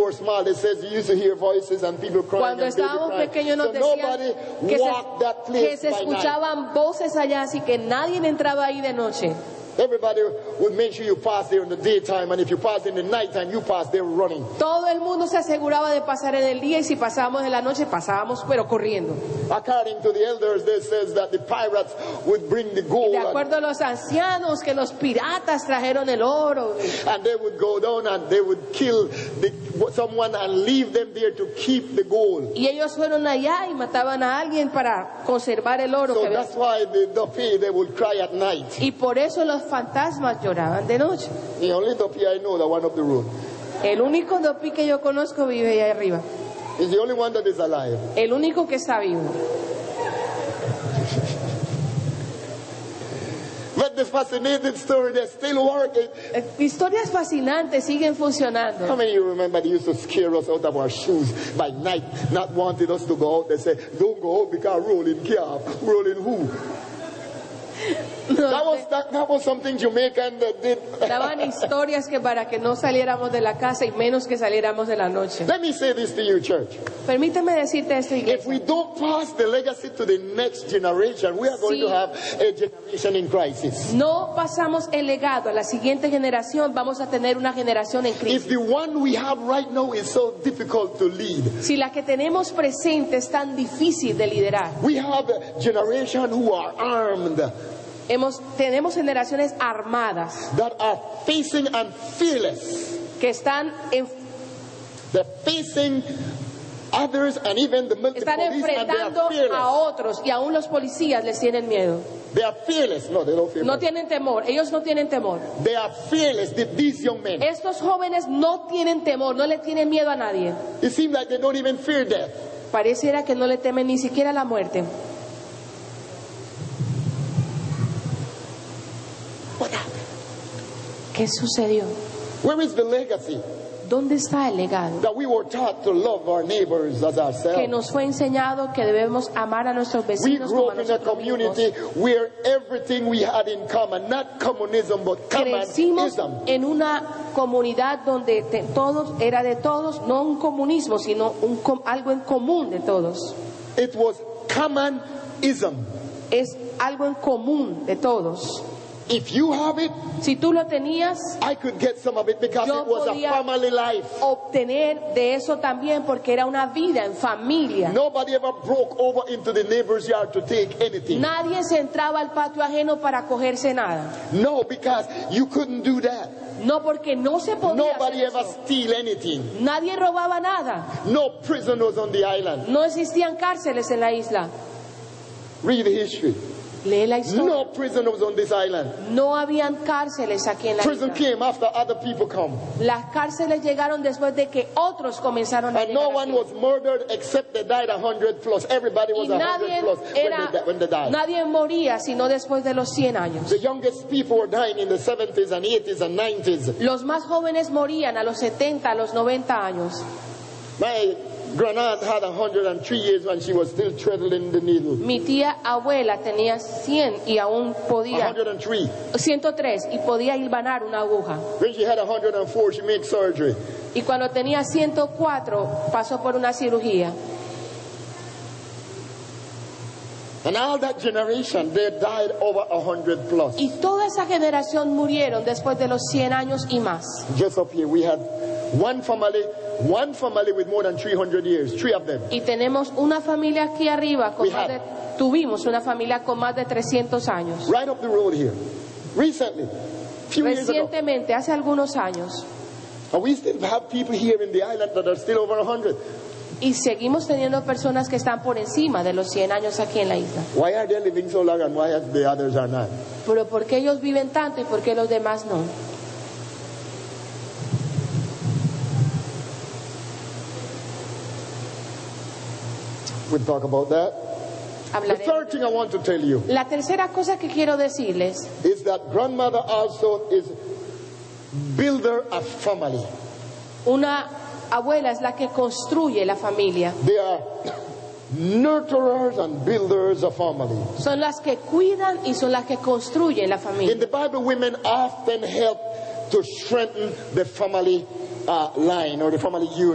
were small, they said you used to hear voices and people crying. Cuando estábamos pequeños nos decían que se escuchaban voces allá, así que nadie entraba ahí de noche. Everybody would make sure you pass there in the daytime, and if you pass in the nighttime, you pass there running. Todo el mundo se aseguraba de pasar en el día, y si pasábamos en la noche, pasábamos pero corriendo. According to the elders, they says that the pirates would bring the gold. De acuerdo a los ancianos, que los piratas trajeron el oro. And they would go down and they would kill someone and leave them there to keep the gold. Y ellos fueron allá y mataban a alguien para conservar el oro. So that's why the Duffy, they would cry at night. Y por eso los fantasmas lloraban de noche. The only Duffy I know, the one up the road. El único Duffy que yo conozco vive allá arriba. Is the only one that is alive. El único que está vivo. But the fascinating story, they're still working. Historias fascinantes siguen funcionando. How many of you remember they used to scare us out of our shoes by night, not wanting us to go out? They say, don't go out because rolling calf, rolling who? That was something Jamaican that did. Daban historias que para que no saliéramos de la casa y menos que saliéramos de la noche. Let me say this to you, church. Permíteme decirte esto, iglesia. If we don't pass the legacy to the next generation, we are going to have a generation in crisis. No pasamos el legado a la siguiente generación, vamos a tener una generación en crisis. If the one we have right now is so difficult to lead, si la que tenemos presente es tan difícil de liderar, we have a generation who are armed. Tenemos generaciones armadas that are facing and fearless. Que están they're facing others and even the están enfrentando a otros, y aún los policías les tienen miedo. They are fearless. No, they don't fear. No tienen temor. Ellos no tienen temor. They are fearless. These young men. Estos jóvenes no tienen temor, no le tienen miedo a nadie. It seems like they don't even fear death. Pareciera que no le temen ni siquiera la muerte. What happened? ¿Qué sucedió? Where is the legacy? ¿Dónde está el legado? That we were taught to love our neighbors as ourselves. Que nos fue enseñado que debemos amar a nuestros vecinos como a nosotros mismos. We grew up in a community where everything we had in common, not communism, but crecimos communism. En una comunidad donde todos era de todos, no un comunismo, sino algo en común de todos. It was communism. Es algo en común de todos. If you have it, si tú lo tenías, I could get some of it because it was a family life. Obtener de eso también porque era una vida en familia. Nobody ever broke over into the neighbor's yard to take anything. Nadie se entraba al patio ajeno para cogerse nada. No, because you couldn't do that. No, porque no se podía. Nobody ever steal anything. Nadie robaba nada. No prisoners on the island. No existían cárceles en la isla. Read the history. Lee la historia. No prisoners on this island. No habían cárceles aquí en la Prison isla. came after other people come. Las cárceles llegaron después de que otros comenzaron a and llegar. No one was murdered except they died 100 plus. Everybody was 100 plus when they died. Nadie moría sino después de los 100 años. The youngest people were dying in the 70s and 80s and 90s. Los más jóvenes morían a los 70, a los 90 años. My grandaunt had 103 years when she was still treadling the needle. Mi tía abuela tenía 100 y aún podía 103 y podía hilvanar una aguja. When she had 104, she made surgery. Y cuando tenía 104 pasó por una cirugía. And all that generation, they died over 100 plus. Y toda esa generación murieron después de los 100 años y más. Just up here we had one family with more than 300 years, 3 of them. Y tenemos una familia aquí arriba con tuvimos una familia con más de 300 años. Right up the road here. Recently, recientemente, hace algunos años. And we still have people here in the island that are still over 100. Y seguimos teniendo personas que están por encima de los 100 años aquí en la isla. Why are they living so long and why the others are not? Pero ¿por qué ellos viven tanto y por qué los demás no? We'll talk about that. The third thing I want to tell you. La tercera cosa que quiero decirles is that grandmother also is builder of family. Una abuela es la que construye la familia. They are nurturers and builders of family. Son las que cuidan y son las que construyen la familia. In the Bible, women often help to strengthen the family line or the family unit.